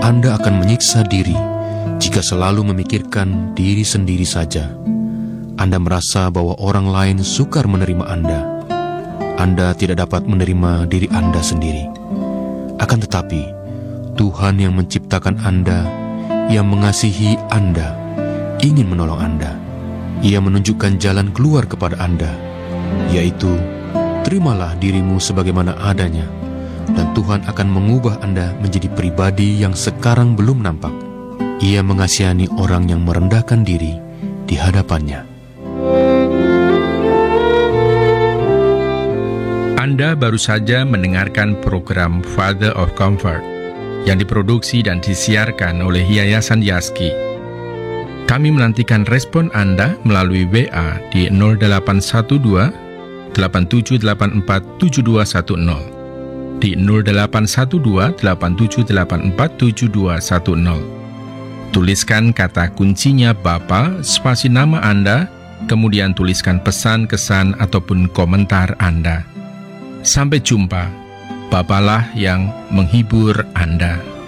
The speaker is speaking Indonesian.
Anda akan menyiksa diri jika selalu memikirkan diri sendiri saja. Anda merasa bahwa orang lain sukar menerima Anda. Anda tidak dapat menerima diri Anda sendiri. Akan tetapi, Tuhan yang menciptakan Anda, yang mengasihi Anda, ingin menolong Anda. Ia menunjukkan jalan keluar kepada Anda, yaitu terimalah dirimu sebagaimana adanya, dan Tuhan akan mengubah Anda menjadi pribadi yang sekarang belum nampak. Ia mengasihani orang yang merendahkan diri di hadapannya. Anda baru saja mendengarkan program Father of Comfort yang diproduksi dan disiarkan oleh Yayasan Yaski. Kami menantikan respon Anda melalui WA di 0812 8784 7210, di 0812 8784 7210. Tuliskan kata kuncinya Bapa, spasi nama Anda, kemudian tuliskan pesan, kesan, ataupun komentar Anda. Sampai jumpa. Bapalah yang menghibur Anda.